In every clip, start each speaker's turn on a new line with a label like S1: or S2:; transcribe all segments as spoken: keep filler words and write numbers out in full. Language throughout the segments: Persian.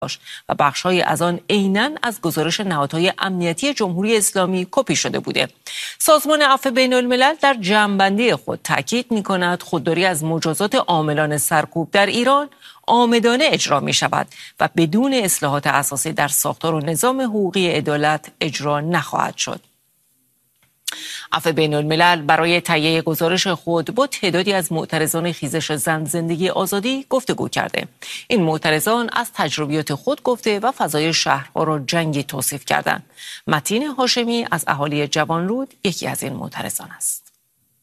S1: و بخش‌های از آن عیناً از گزارش نهادهای امنیتی جمهوری اسلامی کپی شده بوده. سازمان عفو بین‌الملل در جمع‌بندی خود تاکید می‌کند خودداری از مجازات عاملان سرکوب در ایران عامدانه اجرا می‌شود و بدون اصلاحات اساسی در ساختار و نظام حقوقی عدالت اجرا نخواهد شد. عفو بین‌الملل برای تهیه گزارش خود با تعدادی از معترضان خیزش زن زندگی آزادی گفتگو کرده. این معترضان از تجربیات خود گفته و فضای شهرها را جنگی توصیف کردند. متین هاشمی از اهالی جوانرود یکی از این معترضان است.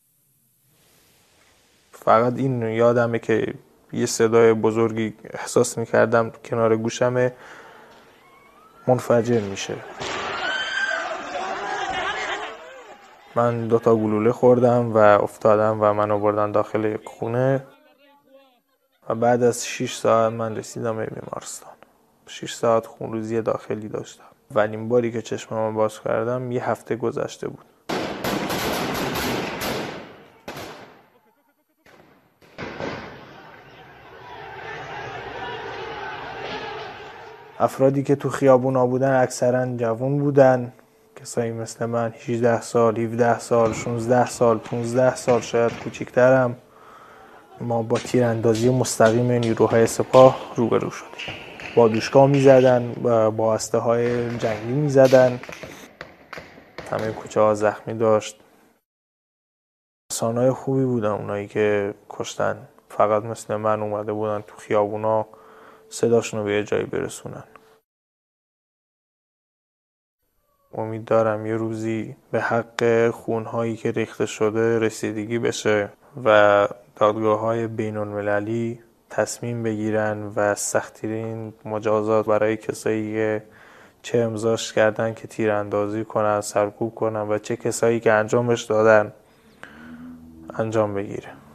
S2: فقط این یادمه که یه صدای بزرگی احساس می‌کردم کنار گوشم منفجر میشه. من دوتا گلوله خوردم و افتادم و منو بردن داخل یک خونه و بعد از شش ساعت من رسیدم به بیمارستان. شش ساعت خونریزی داخلی داشتم. اولین باری که چشممو باز کردم یه هفته گذشته بود. افرادی که تو خیابونا بودن اکثرا جوان بودن، کسایی مثل من هجده سال، هفده سال، شانزده سال، پانزده سال، شاید کوچیک‌ترم. ما با تیراندازی مستقیم نیروهای سپاه روبرو شدیم. با دوشکا می‌زدن، با اسلحه‌های جنگی می‌زدن. همه کوچه ها زخمی داشت. انسان‌های خوبی بودن اونایی که کشتن. فقط مثل من اومده بودن تو خیابونا صداشون رو به یه جایی برسونن. امید دارم یه روزی به حق خونهایی که ریخته شده رسیدگی بشه و دادگاه‌های بین‌المللی تصمیم بگیرن و سخت‌ترین مجازات برای کسایی که چه امضاش کردن که تیراندازی کنن، سرکوب کنن و چه کسایی که انجامش دادن انجام بگیره.